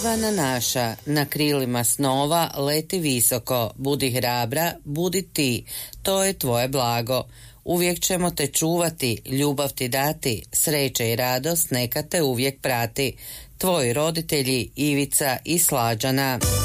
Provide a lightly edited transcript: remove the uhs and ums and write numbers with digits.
Ivana naša, na krilima snova leti visoko, budi hrabra, budi ti, to je tvoje blago. Uvijek ćemo te čuvati, ljubav ti dati, sreće i radost neka te uvijek prati. Tvoji roditelji Ivica i Slađana.